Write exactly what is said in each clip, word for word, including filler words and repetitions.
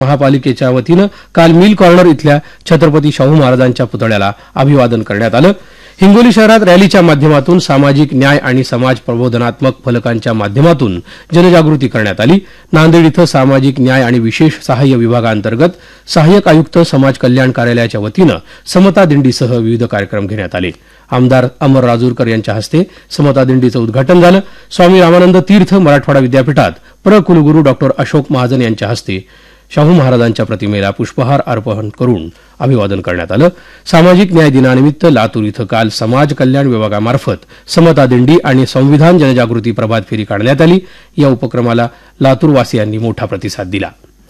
महापालिकेच्या वतीनं काल मिल कॉर्नर इथल्या छत्रपती शाहू महाराजांच्या पुतळ्याला अभिवादन करण्यात आलं. हिंगोली शहरात रॅलीच्या माध्यमातून सामाजिक न्याय आणि समाज प्रबोधनात्मक फलकांच्या माध्यमातून जनजागृती करण्यात आली. नांदेड इथं सामाजिक न्याय आणि विशेष सहाय्य विभागांतर्गत सहाय्यक आयुक्त समाज कल्याण कार्यालयाच्या वतीनं समता दिंडीसह विविध कार्यक्रम घेण्यात आले. आमदार अमर राजूरकर यांच्या हस्ते समता दिंडीचं उद्घाटन झालं. स्वामी रामानंद तीर्थ मराठवाडा विद्यापीठात प्र कुलगुरू डॉ अशोक महाजन यांच्या हस्ते शाहू महाराजांच्या प्रतिमेला पुष्पहार अर्पण करून अभिवादन करण्यात आलं. सामाजिक न्याय दिनानिमित्त लातूर इथं काल समाज कल्याण विभागामार्फत समता दिंडी आणि संविधान जनजागृती प्रभात फेरी काढण्यात आली. या उपक्रमाला लातूरवासियांनी मोठा प्रतिसाद दिला.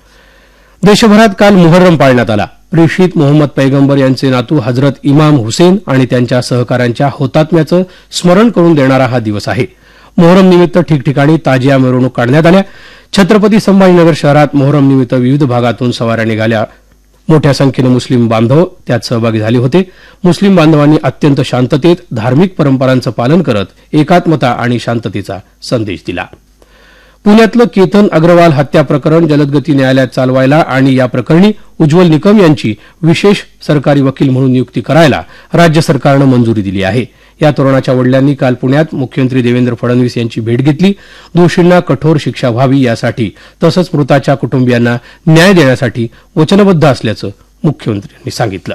देशभरात काल मुहर्रम पाळण्यात आला. प्रेषित मोहम्मद पैगंबर यांचे नातू हजरत इमाम हुसेन आणि त्यांच्या सहकाऱ्यांच्या हौतात्म्याचं स्मरण करून देणारा हा दिवस आहे. मोहरम निमित्त ठिकठिकाणी ताजिया मिरवणूक काढण्यात आल्या. छत्रपती संभाजीनगर शहरात मोहरम निमित्त विविध भागातून सवाऱ्या निघाल्या. मोठ्या संख्येनं मुस्लिम बांधव त्यात सहभागी झाले होते. मुस्लिम बांधवांनी अत्यंत शांततेत धार्मिक परंपरांचं पालन करत एकात्मता आणि शांततेचा संदेश दिला. पुण्यातलं केतन अग्रवाल हत्या प्रकरण जलदगती न्यायालयात चालवायला आणि या प्रकरणी उज्ज्वल निकम यांची विशेष सरकारी वकील म्हणून नियुक्ती करायला राज्य सरकारनं मंजुरी दिली आहे. या तरुणाच्या वडिलांनी काल पुण्यात मुख्यमंत्री देवेंद्र फडणवीस यांची भेट घेतली. दोषींना कठोर शिक्षा व्हावी यासाठी तसंच मृताच्या कुटुंबियांना न्याय देण्यासाठी वचनबद्ध असल्याचं मुख्यमंत्र्यांनी सांगितलं.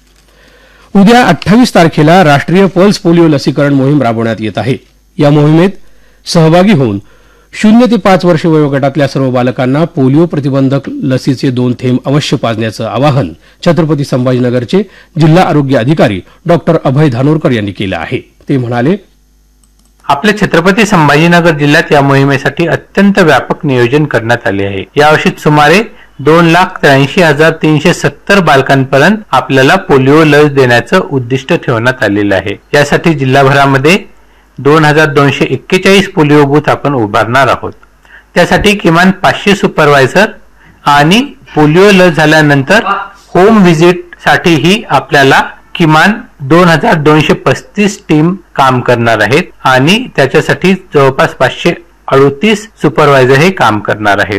उद्या अठ्ठावीस तारखेला राष्ट्रीय पल्स पोलिओ लसीकरण मोहीम राबवण्यात येत आहे. या मोहिमेत सहभागी होऊन शून्य ते पाच वर्ष वयोगटातल्या सर्व बालकांना पोलिओ प्रतिबंधक लसीचे दोन थेंब अवश्य पाजण्याचं आवाहन छत्रपती संभाजीनगरचे जिल्हा आरोग्य अधिकारी डॉक्टर अभय धानोरकर यांनी केलं आहे. ते म्हणाले, आपल्या छत्रपती संभाजीनगर जिल्ह्यात या मोहिमेसाठी अत्यंत व्यापक नियोजन करण्यात आले आहे. यावर्षी सुमारे दोन लाख त्र्याऐंशी हजार तीनशे सत्तर बालकांपर्यंत आपल्याला पोलिओ लस देण्याचं उद्दिष्ट ठेवण्यात आलेलं आहे. यासाठी जिल्हाभरामध्ये दोन हजार दोनशे एक्केचाळीस पोलिओ बूथ आपण उभारणार आहोत. त्यासाठी किमान पाचशे सुपरवायझर आणि पोलिओ लस झाल्यानंतर होम व्हिजिट साठीही आपल्याला किमान दोन हजार दोनशे पस्तीस टीम काम करणार आहेत आणि त्याच्यासाठी जवळपास पाचशे अडतीस सुपरवायझर हे काम करणार आहेत.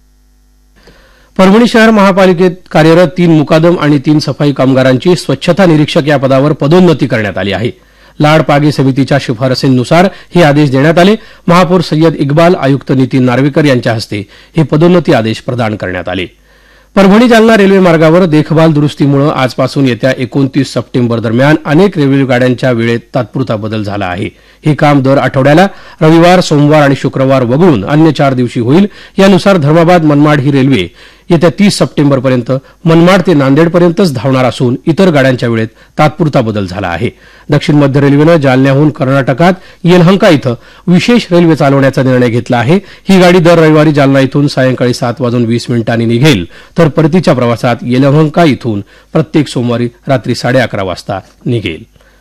परभणी शहर महापालिकेत कार्यरत तीन मुकादम आणि तीन सफाई कामगारांची स्वच्छता निरीक्षक या पदावर पदोन्नती करण्यात आली आहे. लाडपागे समितीच्या शिफारसींनुसार हे आदेश देण्यात आले. महापौर सय्यद इक्बाल, आयुक्त नितीन नार्वेकर यांच्या हस्ते हे पदोन्नती आदेश प्रदान करण्यात आले. परभणी जालना रेल्वे मार्गावर देखभाल दुरुस्तीमुळे आजपासून येत्या एकोणतीस सप्टेंबर दरम्यान अनेक रेल्वे गाड्यांच्या वेळेत तात्पुरता बदल झाला आहे. हे काम दर आठवड्याला रविवार, सोमवार आणि शुक्रवार वगळून अन्य चार दिवशी होईल. यानुसार धर्माबाद मनमाड ही रेल्वे येत्या तीस सप्टेंबरपर्यंत मनमाड ते नांदेडपर्यंतच धावणार असून इतर गाड्यांच्या वेळेत तात्पुरता बदल झाला आहे. दक्षिण मध्य रेल्वेनं जालन्याहून कर्नाटकात येलहंका इथं विशेष रेल्वे चालवण्याचा निर्णय घेतला आहे. ही गाडी दर रविवारी जालना इथून सायंकाळी सात वाजून वीस मिनिटांनी निघेल तर परतीच्या प्रवासात येलहंका इथून प्रत्येक सोमवारी रात्री साडे अकरा वाजता निघेल.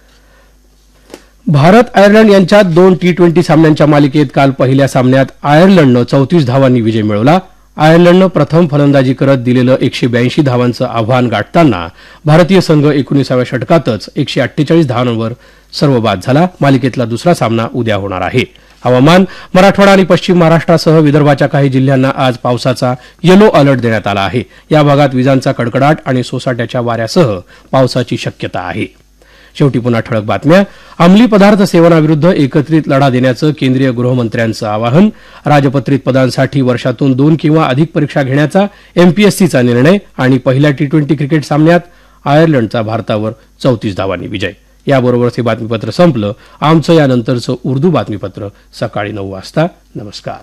भारत आयर्लंड यांच्यात दोन टी ट्वेंटी सामन्यांच्या मालिकेत काल पहिल्या सामन्यात आयर्लंडनं चौतीस धावांनी विजय मिळवला. आयर्लंडनं प्रथम फलंदाजी करत दिलेलं एकशे ब्याऐंशी धावांचं आव्हान गाठताना भारतीय संघ एकोणीसाव्या षटकातच एकशे अठ्ठेचाळीस धावांवर सर्व बाद झाला. मालिकेतला दुसरा सामना उद्या होणार आहे. हवामान, मराठवाडा आणि पश्चिम महाराष्ट्रासह विदर्भाच्या काही जिल्ह्यांना आज पावसाचा येलो अलर्ट देण्यात आला आहे. या भागात विजांचा कडकडाट आणि सोसाट्याच्या वाऱ्यासह पावसाची शक्यता आहे. शेवटी पुन्हा ठळक बातम्या. अंमली पदार्थ सेवनाविरुद्ध एकत्रित लढा देण्याचं केंद्रीय गृहमंत्र्यांचं आवाहन. राजपत्रित पदांसाठी वर्षातून दोन किंवा अधिक परीक्षा घेण्याचा एमपीएससीचा निर्णय आणि पहिल्या टी ट्वेंटी क्रिकेट सामन्यात आयर्लंडचा भारतावर चौतीस धावांनी विजय. याबरोबरच हे बातमीपत्र संपलं. आमचं यानंतरचं उर्दू बातमीपत्र सकाळी नऊ वाजता. नमस्कार.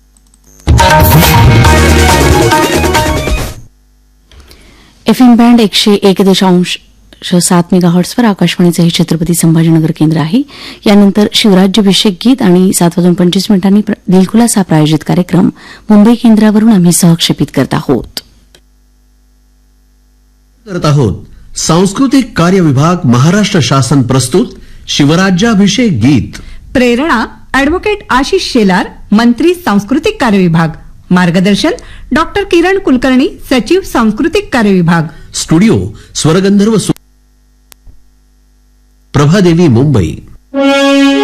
एफएम बँड एकशे एक दशांश सात मेगाहर्ट्सवर आकाशवाणीचं हे छत्रपती संभाजीनगर केंद्र आहे. यानंतर शिवराज्याभिषेक गीत आणि सात वाजून पंचवीस मिनिटांनी दिलखुलास हा प्रायोजित कार्यक्रम मुंबई केंद्रावरून आम्ही सहक्षेपित करत आहोत. करत आहोत सांस्कृतिक कार्य विभाग महाराष्ट्र शासन प्रस्तुत शिवराज्याभिषेक गीत. प्रेरणा अॅडव्होकेट आशिष शेलार, मंत्री सांस्कृतिक कार्य विभाग. मार्गदर्शन डॉक्टर किरण कुलकर्णी, सचिव सांस्कृतिक कार्य विभाग. स्टुडिओ स्वरगंधर्व प्रभादेवी, मुंबई.